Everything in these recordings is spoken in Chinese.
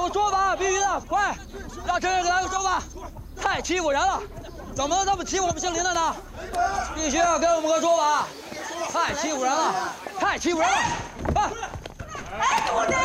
有说法，必须的，快，让陈人给他个说法。太欺负人了，怎么能这么欺负我们姓林的呢？必须要给我们个说法。太欺负人了，太欺负人了！快！ 哎，兔子！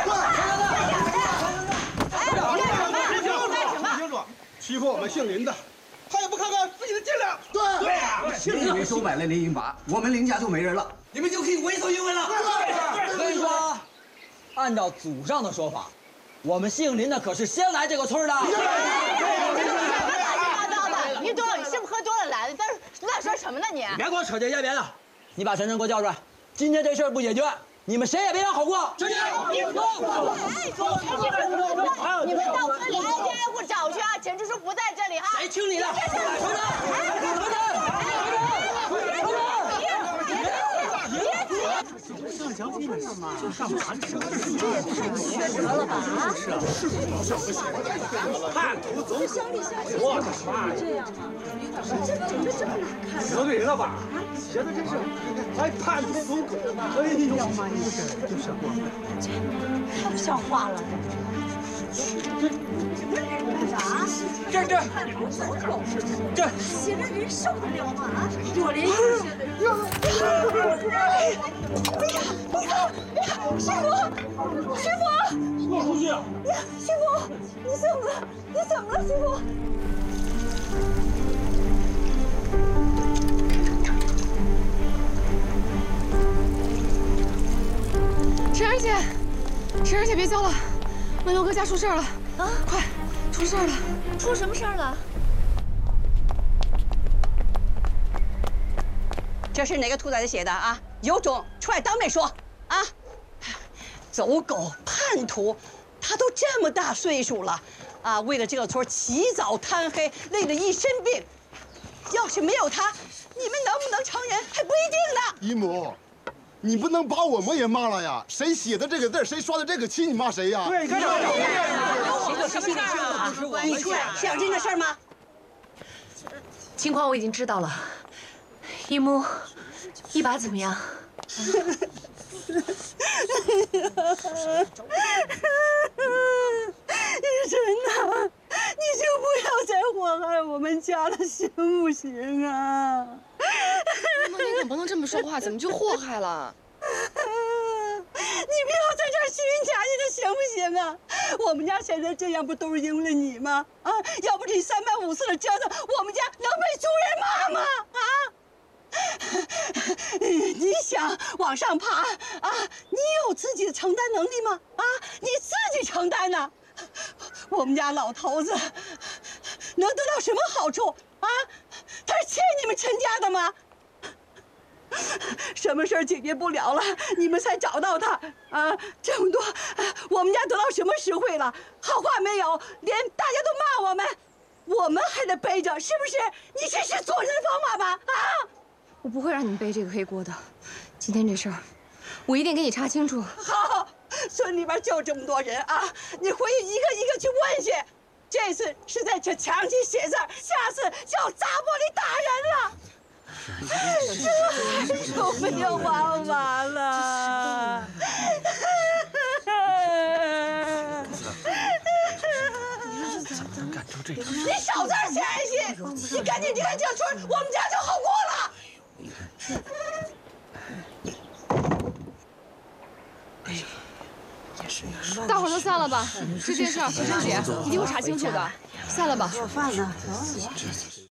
听清楚，欺负我们姓林的，他也不看看自己的斤两。 对呀，你以为收买了林银把，我们林家就没人了，你们就可以为所欲为了？ 我跟你说，按照祖上的说法，我们姓林的可是先来这个村的。 乱七八糟的，你懂？你是不是喝多了来的？在乱说什么呢你？ 别给我扯这些别的，你把陈晨给我叫出来。今天这事儿不解决，你们谁也别想好过。 你们到村里挨家挨户找去啊！陈叔叔不在这里啊！ 谁听你的？ 上墙基本上嘛，就上盘子。 缺德了吧？啊！ 叛徒走狗！我的妈呀！ 这样吗？这整个这么难看。 得罪人了吧？写的真是，还叛徒走狗！哎呦妈呀！就是我， 太不像话了。 这写着人受得了吗？啊！我连师傅！ 莫出去！ 师傅，你怎么了？你怎么了，师傅？ 陈儿姐别叫了，文龙哥家出事了啊！快，出事了！ 出什么事儿了？ 这是哪个兔崽子写的啊？有种出来当面说啊！走狗叛徒，他都这么大岁数了啊，为了这个村起早贪黑，累得一身病。要是没有他，你们能不能成人还不一定呢。 姨母，你不能把我们也骂了呀！谁写的这个字，谁刷的这个漆，你骂谁呀？ 对，你看谁说谁心里清楚啊？你出来是要真的事儿吗？ 情况我已经知道了，姨母，一把怎么样？ 真的，你就不要再祸害我们家了，行不行啊？ 姨母，你可不能这么说话，怎么就祸害了？ 你不要在这儿虚情假意的，行不行啊？我们家现在这样，不都是因为你吗？啊，要不是你3番5次的折腾，我们家能被族人骂吗？啊？你想往上爬啊？你有自己的承担能力吗？啊，你自己承担呐！我们家老头子能得到什么好处啊？他是欠你们陈家的吗？什么事儿解决不了了，你们才找到他啊？这么多，我们家得到什么实惠了？好话没有，连大家都骂我们，我们还得背着，是不是？你这是做人的方法吗？啊！ 我不会让你们背这个黑锅的。今天这事儿，我一定给你查清楚。 好，村里边就这么多人啊，你回去一个一个去问去。这次是在这墙上写字，下次就要砸玻璃打人了。这有没有办法了？ 怎么敢出这种？ 你少在这儿闲心，你赶紧离开这村，我们家就好过了。 大伙儿都散了吧，这件事儿，学生姐一定会查清楚的。散了吧。 做饭呢。